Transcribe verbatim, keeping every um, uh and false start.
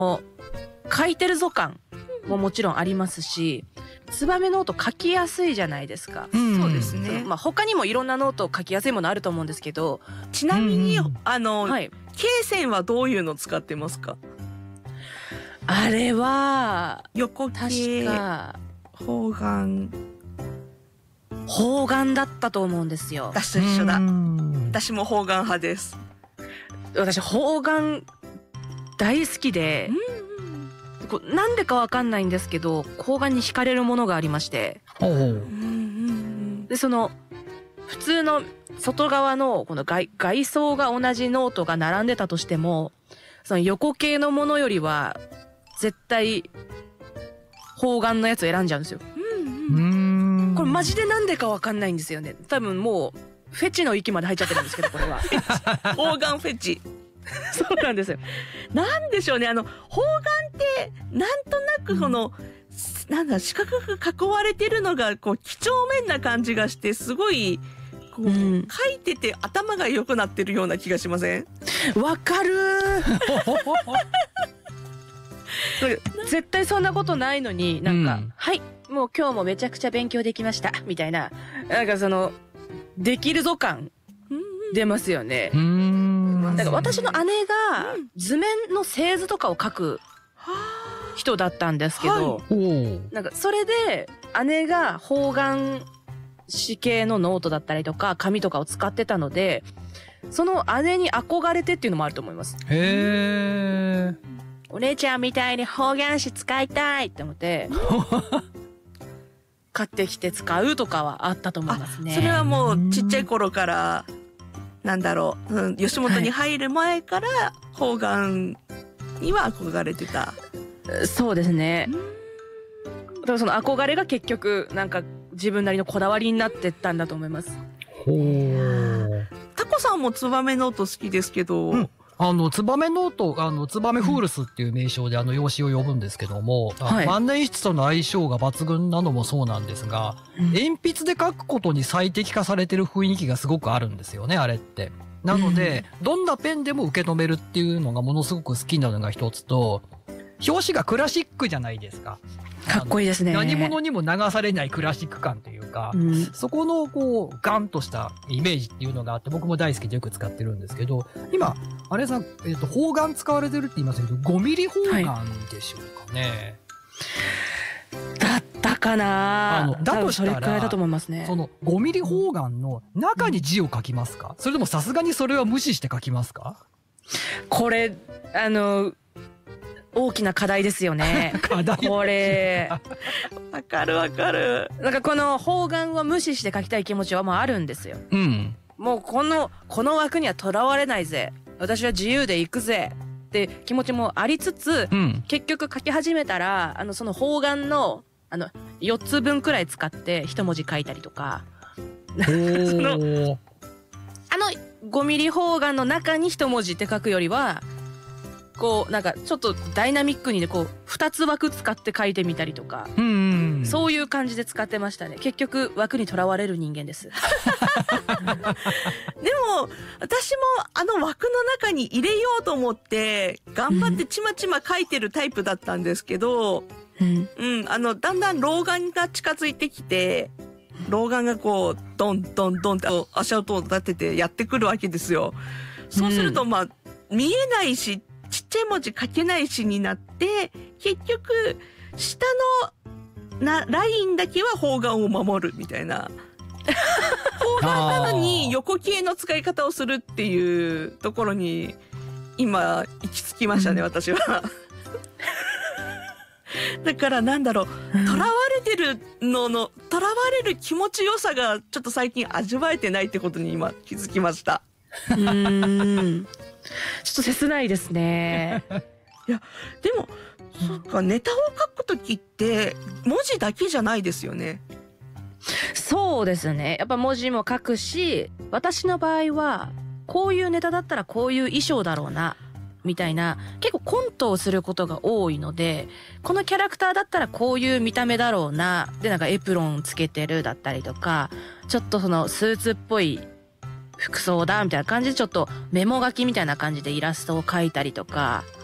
書いてるぞ感ももちろんありますし、ツバメノート書きやすいじゃないですか。 うん、 そうですね。 まあ他にもいろんなノート書きやすいものあると思うんですけど、 ちなみに、 うん、 あの、 はい、 罫線はどういうの使ってますか？ あれは横確系、 か方眼、 方眼だったと思うんですよ。 私と一緒だ。 うん、 私も方眼派です。 私方眼大好きで、こうなんでかわかんないんですけど、方眼に惹かれるものがありまして、 ほう、 うんうんうん、 でその普通の外側のこの 外, 外装が同じノートが並んでたとしても、その横系のものよりは絶対方眼のやつを選んじゃうんですよ。 うんうん、 これマジでなんでかわかんないんですよね。多分もうフェチの域まで入っちゃってるんですけど、これは方眼フェチ。 そうなんですよ。 なんでしょうね、あの方眼ってなんとなくこの、うん、なんだ四角く囲われてるのがこう几帳面な感じがして、すごいこう、うん、書いてて頭が良くなってるような気がしません？ わかる絶対そんなことないのに、なんか、うん、はいもう今日もめちゃくちゃ勉強できましたみたいな、なんかそのできるぞ感出ますよね。だから私の姉が図面の製図とかを書く人だったんですけど、はい、なんかそれで姉が方眼紙系のノートだったりとか紙とかを使ってたので、その姉に憧れてっていうのもあると思います。 へー。 お姉ちゃんみたいに方眼紙使いたいって思って買ってきて使うとかはあったと思いますね。 それはもうちっちゃい頃から、なんだろう、うん、吉本に入る前から方眼には憧れてた。 そうですね。だからその憧れが結局なんか自分なりのこだわりになってったんだと思います。 ほー。 タコさんもツバメノート好きですけど、うん、 あのツバメノート、あのツバメフールスっていう名称であの用紙を呼ぶんですけども、はい、万年筆との相性が抜群なのもそうなんですが、うん、鉛筆で書くことに最適化されてる雰囲気がすごくあるんですよね、あれって。なので、うん、どんなペンでも受け止めるっていうのがものすごく好きなのが一つと、表紙がクラシックじゃないですか。 かっこいいですね。 何者にも流されないクラシック感というか、うん、そこのこうガンとしたイメージっていうのがあって、僕も大好きでよく使ってるんですけど、今あれさん、えっと方眼使われてるって言いましたけど、ごミリ方眼でしょうかね。 はい、だったかな。 あのだとしたらそれくらいだと思いますね。 そのごミリ方眼の中に字を書きますか？うん、それともさすがにそれは無視して書きますか？ これあの。大きな課題ですよね。 課題これ。 わかるわかる。 なんかこの方眼を無視して書きたい気持ちはまああるんですよ。 うん。 もうこの、この枠にはとらわれないぜ。私は自由で行くぜ。って気持ちもありつつ、うん、結局書き始めたら、あのその方眼の、あの、よっつぶんくらい使って一文字書いたりとか。その、あのごミリ方眼の中に一文字って書くよりは、こうなんかちょっとダイナミックにね、こう二つ枠使って書いてみたりとか、 うんうんうん、 そういう感じで使ってましたね。結局枠にとらわれる人間です。でも私もあの枠の中に入れようと思って頑張ってちまちま書いてるタイプだったんですけど、うんうん、あのだんだん老眼が近づいてきて、老眼がこうドンドンドンって足音を立ててやってくるわけですよ。そうするとまあ、うん、見えないしちっちゃい文字書けないしになって、結局下のなラインだけは方眼を守るみたいな。方眼なのに横系の使い方をするっていうところに今行き着きましたね、うん、私は。だからなんだろう、囚われてるのの囚われる気持ちよさがちょっと最近味わえてないってことに今気づきました。 うーん、ちょっと切ないですね。 いやでも、うん、そっか、ネタを書くときって文字だけじゃないですよね。 そうですね。やっぱ文字も書くし、私の場合はこういうネタだったらこういう衣装だろうなみたいな、結構コントをすることが多いので、このキャラクターだったらこういう見た目だろうなで、なんかエプロンつけてるだったりとか、ちょっとそのスーツっぽい服装だみたいな感じで、ちょっとメモ書きみたいな感じでイラストを描いたりとか、